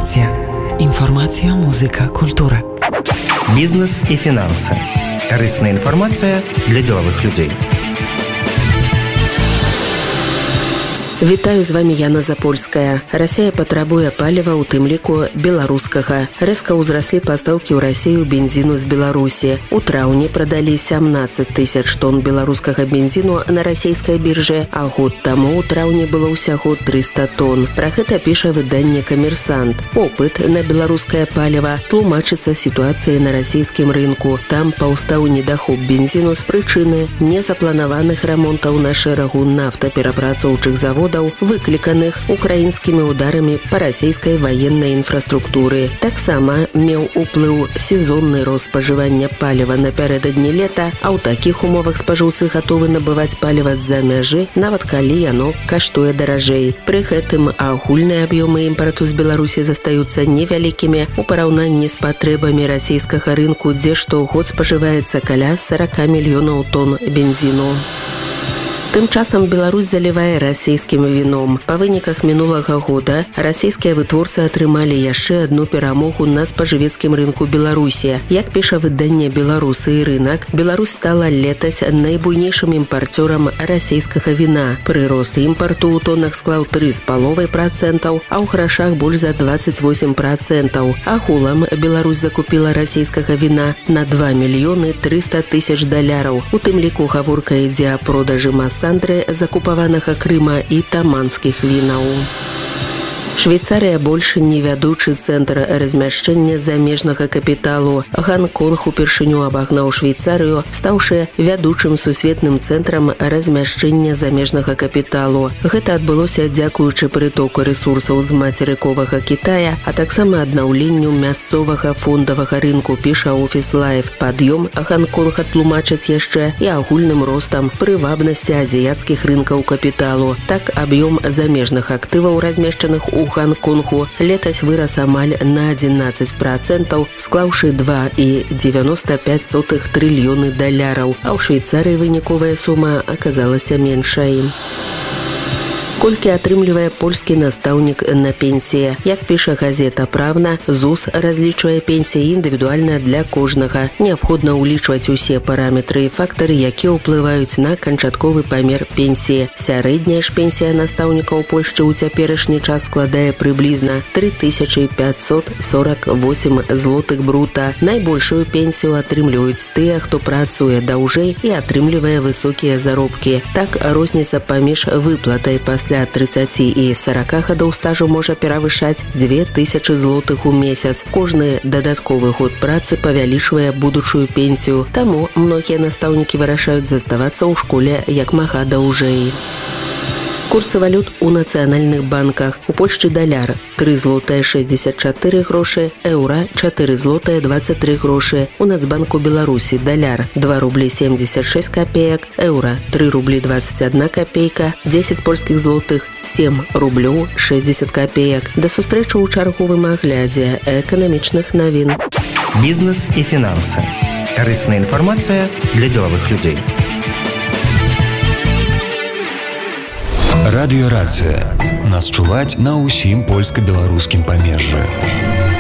Інфармація, музыка, культура. Бізнес і фінанси. Корисна інформація для ділових людей. Вітаю, з вами Яна Запольская. Расія патрабуе паліва, у тым ліку беларускага. Рэзка ўзраслі пастаўкі ў Расію бензіну з Беларусі. У траўні прадалі 17 тысяч тонн беларускага бензіну на расійскай біржы, а год таму ў траўні было ўсяго 300 тонн. Пра гэта піша выданне «Камерсант». Попыт на беларускае паліва тлумачыцца сітуацыяй на расійскім рынку. Там паўстаў недахоп бензіну з прычыны незапланаваных рамонтаў на шэрагу нафтаперапрацоўчых заводаў, выкліканых украінскімі ударамі па расійскай ваеннай інфраструктуры. Таксама меў уплыў сезонны рост спажывання паліва напярэдадні лета, а ў такіх умовах спажыўцы гатовы набываць паліва з-за мяжы, нават калі яно каштуе даражэй. Пры гэтым агульныя аб'ёмы імпарту з Беларусі застаюцца невялікімі ў параўнанні з патрэбамі расійскага рынку, дзе штогод спажываецца каля 40 мільёнаў тонн бензіну. Тым часам Беларусь залівае расійскім віном. Па выніках мінулага года расійскія вытворцы атрымалі яшчэ адну перамогу на спажывецкім рынку Беларусі. Як піша выданне «Беларусы і рынак», Беларусь стала летась найбуйнейшым імпарцёрам расійскага віна. Прырост імпарту ў тоннах склаў 3,5%, а ў грашах больш за 28%. Агулам Беларусь закупіла расійскага віна на 2 мільёны 300 тысяч даляраў. У тым ліку гаворка ідзе о продажы Сандры, закупаванага Крыма і таманскіх вінаў. Швейцарыя больш не вядучы цэнтр размяшчэння замежнага капіталу. Ганконг упершыню абагнаў Швейцарыю, стаўшы вядучым сусветным цэнтрам размяшчэння замежнага капіталу. Гэта адбылося дзякуючы прытоку рэсурсаў з мацерыковага Кітая, а таксама аднаўленню мясцовага фондавага рынку, піша Office Life. Пад'ём Ганконга тлумачаць яшчэ і агульным ростам прывабнасці азіяцкіх рынкаў капіталу. Так, аб'ём замежных актываў, размешчаных у Ганконгу, летась вырас амаль на 11%, склаўшы 2,95 трыльёны даляраў, а ў Швейцарыі выніковая сума аказалася меншай. Колькі атрымлівае польскі настаўнік на пенсіі? Як піша газета «Правна», ЗУС разлічвае пенсіі індывідуальна для кожнага. Неабходна ўлічваць усе параметры і фактары, якія ўплываюць на канчатковы памер пенсіі. Сярэдняя ж пенсія настаўніка ў Польшчы ў цяперашні час складае прыблізна 3548 злотых брута. Найбольшую пенсію атрымліваюць тыя, хто працуе даўжэй і атрымлівае высокія заробкі. Так, розніца паміж выплатай пасля 30 і 40 гадоў стажу можа перавышаць 2000 злотых у месяц. Кожны дадатковы год працы павялічвае будучую пенсію, таму многія настаўнікі вырашаюць заставацца ў школе як мага даўжэй. Курсы валют у нацыянальных банках. У Польшчы даляр 3 злотыя 64 грошы, еўра 4 злотыя 23 грошы. У Нацбанку Беларусі даляр 2 рублі 76 копеек, еўра 3 рублі 21 копейка, 10 польскіх злотых 7 рублёў 60 копеек. Да сустрэчы ў чарговым аглядзе эканамічных навін. Бізнес і фінанси. Корисна інформація для ділових людей. Радыёрацыя. Нас чуваць на ўсім польска-беларускім памежжы.